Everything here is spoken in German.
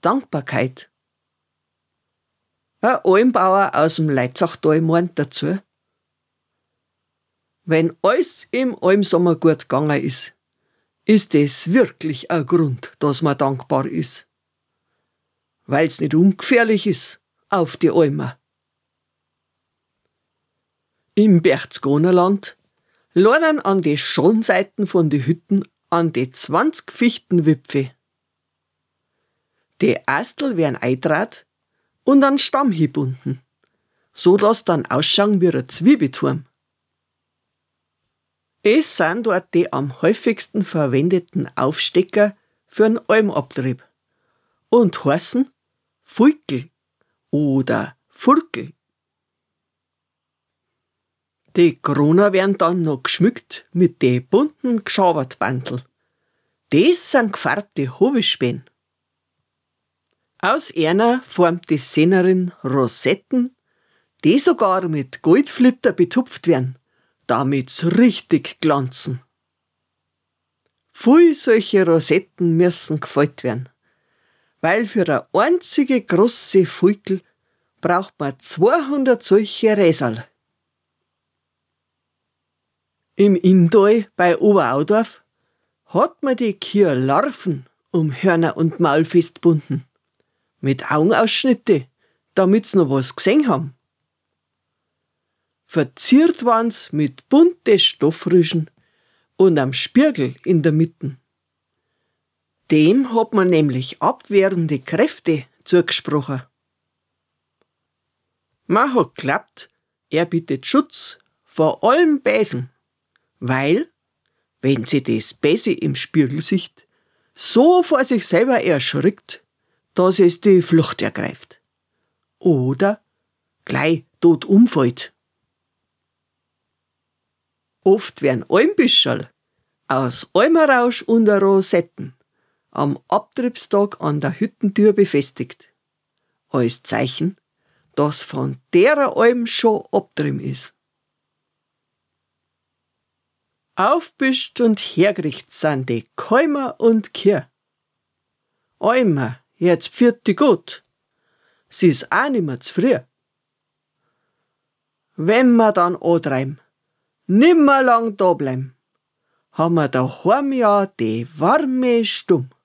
Dankbarkeit. Ein Almbauer aus dem Leitzachtal meint dazu: Wenn alles im Almsommer gut gegangen ist, ist es wirklich ein Grund, dass man dankbar ist. Weil's nicht ungefährlich ist auf die Almer. Im Berchtesgadenerland lernen an die Schonseiten von die Hütten an die 20 Fichtenwipfe. Die Astel werden eindraht und an Stamm gebunden, so dass dann ausschauen wie ein Zwiebelturm. Es sind dort die am häufigsten verwendeten Aufstecker für einen Almabtrieb und heißen Fulkel oder Furkel. Die Kroner werden dann noch geschmückt mit den bunten Geschabertbandel. Das sind gefärbte Hobelspäne. Aus einer formt die Sennerin Rosetten, die sogar mit Goldflitter betupft werden, damit's richtig glanzen. Viel solche Rosetten müssen gefällt werden, weil für eine einzige große Fulkel braucht man 200 solche Räserl. Im Inntal bei Oberaudorf hat man die Kühe Larven um Hörner und Maul festbunden, mit Augenausschnitte, damit's noch was gesehen haben. Verziert waren's mit bunte Stoffrüschen und am Spirgel in der Mitte. Dem hat man nämlich abwehrende Kräfte zugesprochen. Man hat geglaubt, er bietet Schutz vor allem Bäsen, weil, wenn sie das Bäse im Spiegel sieht, so vor sich selber erschrickt, dass es die Flucht ergreift. Oder gleich tot umfällt. Oft werden Almbüscherl aus Almerausch und Rosetten am Abtriebstag an der Hüttentür befestigt, als Zeichen, dass von derer Alm schon Abtrieb ist. Aufbüscht und hergerichtet sind die Kälmer und Kühe. Almer, jetzt pfiat die gut. Sie ist auch nimmer zu früh. Wenn wir dann antreiben, nimmer lang da bleiben, haben wir daheim ja die warme Stumm.